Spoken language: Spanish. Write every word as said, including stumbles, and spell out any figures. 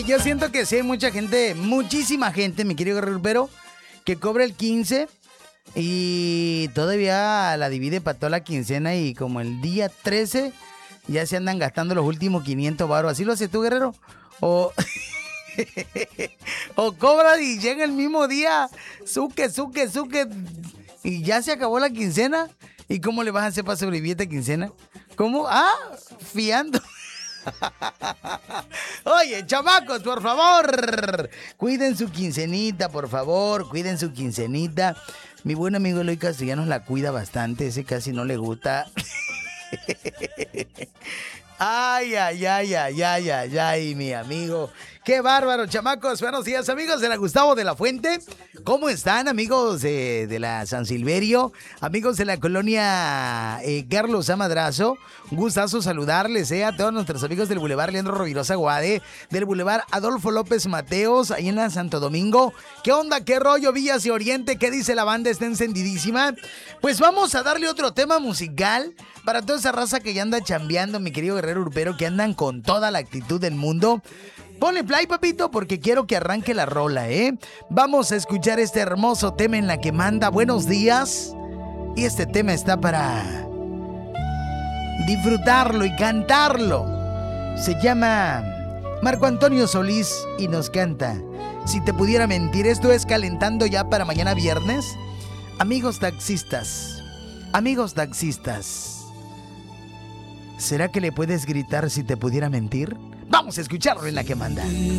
Yo siento que sí hay mucha gente, muchísima gente, mi querido Guerrero, pero que cobra el quince y todavía la divide para toda la quincena y como el día trece ya se andan gastando los últimos quinientos baros. ¿Así lo haces tú, Guerrero? O, o cobras y llega el mismo día, suque, suque, suque, y ya se acabó la quincena. ¿Y cómo le vas a hacer para sobrevivir esta quincena? ¿Cómo? Ah, fiando. Oye, chamacos, por favor, cuiden su quincenita, por favor, cuiden su quincenita. Mi buen amigo Eloy Castellanos la cuida bastante, ese casi no le gusta. Ay, ay, ay, ay, ay, ay, ay, mi amigo. Qué bárbaro, chamacos. Buenos días, amigos de la Gustavo de la Fuente. ¿Cómo están, amigos de, de la San Silverio? Amigos de la colonia eh, Carlos Amadrazo. Un gustazo saludarles eh, a todos nuestros amigos del Boulevard Leandro Rovirosa Guade, del Boulevard Adolfo López Mateos, ahí en la Santo Domingo. ¿Qué onda? ¿Qué rollo? Villas y Oriente. ¿Qué dice la banda? Está encendidísima. Pues vamos a darle otro tema musical para toda esa raza que ya anda chambeando, mi querido Guerrero Urbero, que andan con toda la actitud del mundo. Ponle play, papito, porque quiero que arranque la rola, ¿eh? Vamos a escuchar este hermoso tema en la que manda buenos días. Y este tema está para disfrutarlo y cantarlo. Se llama Marco Antonio Solís y nos canta Si te pudiera mentir. Esto es calentando ya para mañana viernes. Amigos taxistas, amigos taxistas, ¿será que le puedes gritar si te pudiera mentir? Vamos a escucharlo en la que manda.